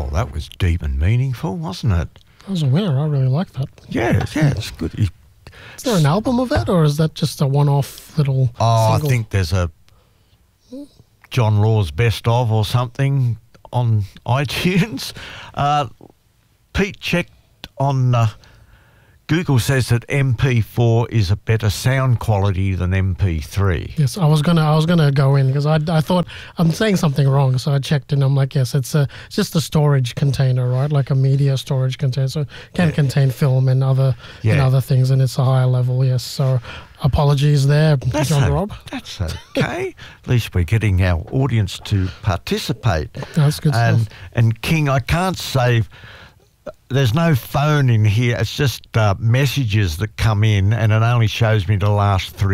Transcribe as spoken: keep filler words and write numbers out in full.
Well, that was deep and meaningful, wasn't it? That was a winner. I really like that. Yeah, yeah, it's good. He, Is there an album of that, or is that just a one-off little oh, single? I think there's a John Law's best of or something on iTunes. Uh, Pete checked on uh, Google says that M P four is a better sound quality than M P three. Yes, I was gonna, I was gonna go in because I, I thought I'm saying something wrong, so I checked and I'm like, yes, it's a, it's just a storage container, right? Like a media storage container, so it can Yeah. contain film and other Yeah. and other things, and it's a higher level. Yes, so apologies there, That's John o- Rob. That's okay. At least we're getting our audience to participate. That's good and, stuff. And King, I can't save. There's no phone in here. It's just uh, messages that come in, and it only shows me the last three